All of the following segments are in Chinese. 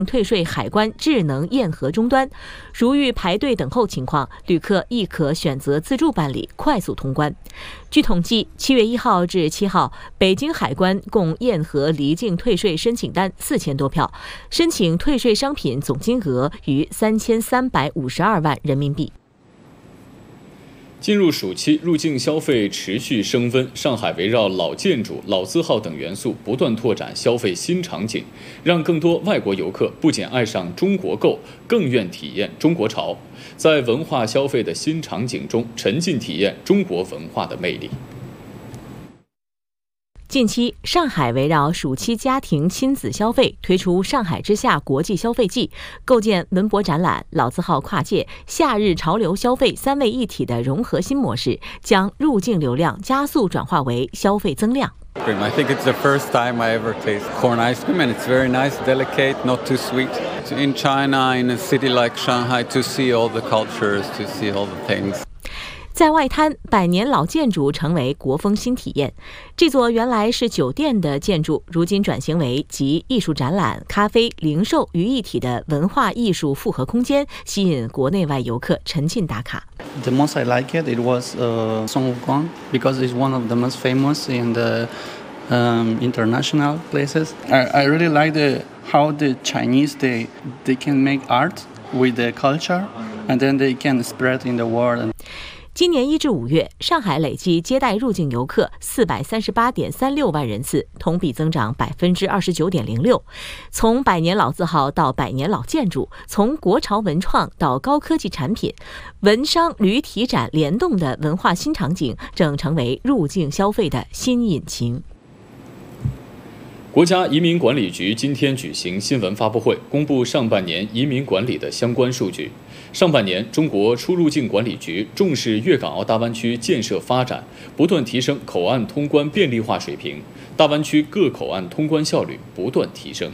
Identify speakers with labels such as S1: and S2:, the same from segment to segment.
S1: 退税海关智能验核终端，如遇排队等候情况，旅客亦可选择自助办理，快速通关。据统计，7月1号至7号，北京海关共验核离境退税申请单4000多票，申请退税商品总金额逾3352万人民币。
S2: 进入暑期，入境消费持续升温。上海围绕老建筑、老字号等元素，不断拓展消费新场景，让更多外国游客不仅爱上中国购，更愿体验中国潮，在文化消费的新场景中沉浸体验中国文化的魅力。
S1: 近期，上海围绕暑期家庭亲子消费推出上海之夏国际消费季，构建文博展览、老字号跨界、夏日潮流消费3位一体的融合新模式，将入境流量加速转化为消费增量。
S3: I think it's the first time I ever taste corn ice cream, and it's very nice, delicate, not too sweet. In China, in a city like Shanghai, to see all the cultures, to see all the things.
S1: 在外滩，百年老建筑成为国风新体验。这座原来是酒店的建筑，如今转型为集艺术展览、咖啡、零售于一体的文化艺术复合空间，吸引国内外游客沉浸打卡。
S4: The most I like it was Song Wukong, because it's one of the most famous in the international places. I really like how the Chinese they can make art with the culture, and then they can spread in the world.
S1: 今年1至5月，上海累计接待入境游客438.36万人次，同比增长29.06%。从百年老字号到百年老建筑，从国潮文创到高科技产品，文商旅体展联动的文化新场景正成为入境消费的新引擎。
S2: 国家移民管理局今天举行新闻发布会，公布上半年移民管理的相关数据。上半年，中国出入境管理局重视粤港澳大湾区建设发展，不断提升口岸通关便利化水平，大湾区各口岸通关效率不断提升。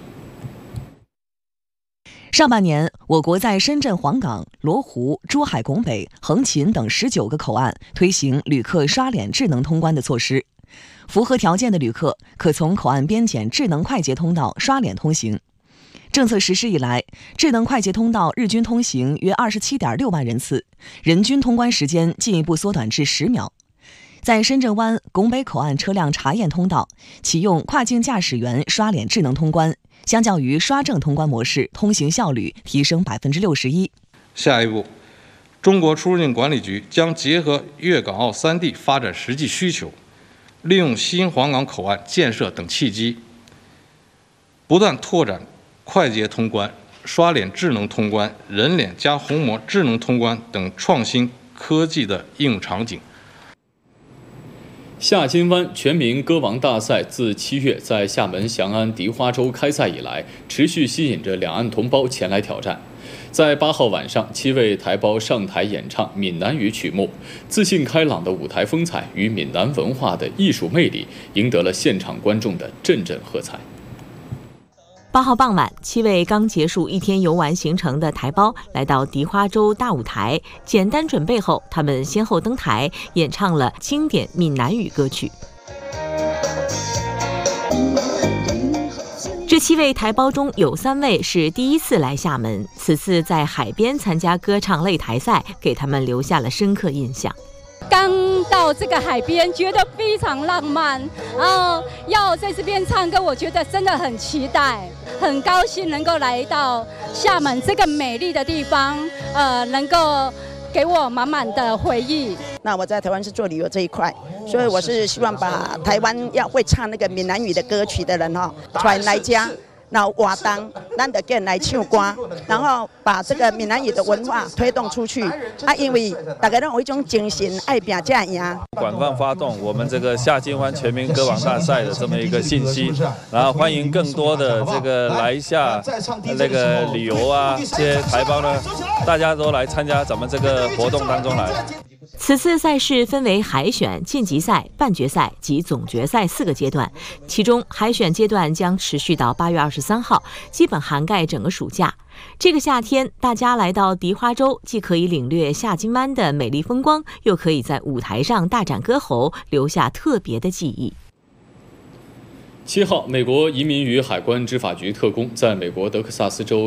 S5: 上半年，我国在深圳黄港、罗湖、珠海拱北、横琴等19个口岸推行旅客刷脸智能通关的措施。符合条件的旅客可从口岸边检智能快捷通道刷脸通行。政策实施以来，智能快捷通道日均通行约27.6万人次，人均通关时间进一步缩短至10秒。在深圳湾、拱北口岸车辆查验通道启用跨境驾驶员刷脸智能通关，相较于刷证通关模式，通行效率提升61%。
S6: 下一步，中国出入境管理局将结合粤港澳3地发展实际需求，利用新黄港口岸建设等契机，不断拓展快捷通关、刷脸智能通关、人脸加虹膜智能通关等创新科技的应用场景。
S2: 夏金湾全民歌王大赛自7月在厦门翔安迪花洲开赛以来，持续吸引着两岸同胞前来挑战。在8号晚上，7位台胞上台演唱闽南语曲目，自信开朗的舞台风采与闽南文化的艺术魅力，赢得了现场观众的阵阵喝彩。
S1: 8号傍晚，7位刚结束1天游玩行程的台胞来到迪花洲大舞台，简单准备后，他们先后登台演唱了经典闽南语歌曲。这7位台胞中有3位是第一次来厦门，此次在海边参加歌唱擂台赛，给他们留下了深刻印象。
S7: 刚到这个海边，觉得非常浪漫，然后要在这边唱歌，我觉得真的很期待，很高兴能够来到厦门这个美丽的地方，能够给我满满的回忆。
S8: 那我在台湾是做旅游这一块，所以我是希望把台湾要会唱那个闽南语的歌曲的人传来家。然后活动，咱就跟来唱歌，然后把这个闽南语的文化推动出去因为大家都有一种精神，爱拼才赢。
S9: 广泛发动我们这个夏金湾全民歌王大赛的这么一个信息，然后欢迎更多的这个来下那个旅游这些台胞呢，大家都来参加咱们这个活动当中来。
S1: 此次赛事分为海选、晋级赛、半决赛及总决赛4个阶段，其中海选阶段将持续到8月23号，基本涵盖整个暑假。这个夏天，大家来到迪花洲，既可以领略夏金湾的美丽风光，又可以在舞台上大展歌喉，留下特别的记忆。
S2: 7号，美国移民与海关执法局特工在美国德克萨斯州